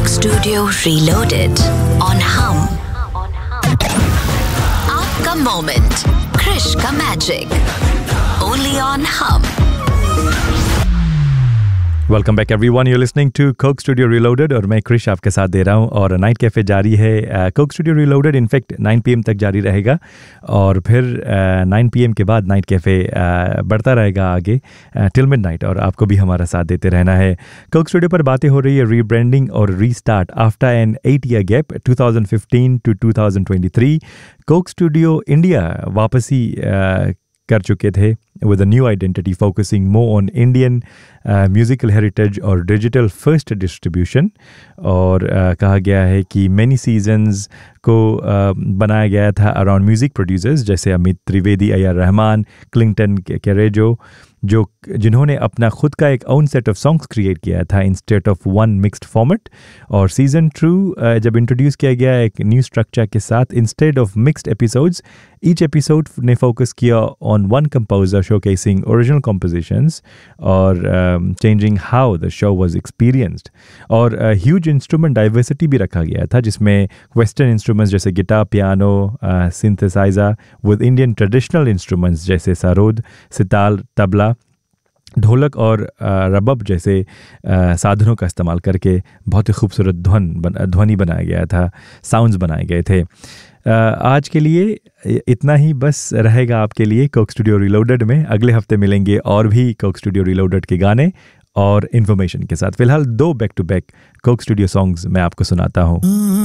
Studio Reloaded on Hum. आपका moment, Krrish का magic, only on Hum. Welcome back everyone, you listening to Coke studio reloaded और मैं क्रिश आपके साथ दे रहा हूं और नाइट कैफ़े जारी है। Coke studio reloaded in fact 9 PM तक जारी रहेगा और फिर 9 PM के बाद नाइट कैफ़े बढ़ता रहेगा आगे टिल मिडनाइट और आपको भी हमारा साथ देते रहना है। कोक स्टूडियो पर बातें हो रही है रीब्रांडिंग और restart after N 8-year gap 2015 to 2023। Coke studio India वापसी कर चुके थे with a new identity focusing more on Indian musical heritage और digital first distribution और कहा गया है कि many seasons को बनाया गया था around music producers जैसे अमित त्रिवेदी, AR रहमान, क्लिंटन कैरेजो जिन्होंने अपना खुद का एक own set of songs create किया था instead of one mixed format। और season 2 जब introduce किया गया एक new structure के साथ instead of mixed episodes, each episode ने focus किया on one composer showcasing original compositions और changing how the show was experienced। और huge instrument diversity भी रखा गया था जिसमें western instruments जैसे guitar, piano, synthesizer with Indian traditional instruments जैसे सरोद, सितार, तबला, ढोलक और रबब जैसे साधनों का इस्तेमाल करके बहुत ही खूबसूरत ध्वनि बनाया गया था, साउंड्स बनाए गए थे। आज के लिए इतना ही बस रहेगा आपके लिए कोक स्टूडियो रीलोडेड में। अगले हफ्ते मिलेंगे और भी कोक स्टूडियो रीलोडेड के गाने और इन्फॉर्मेशन के साथ। फिलहाल 2 back to back Coke studio songs मैं आपको सुनाता हूँ।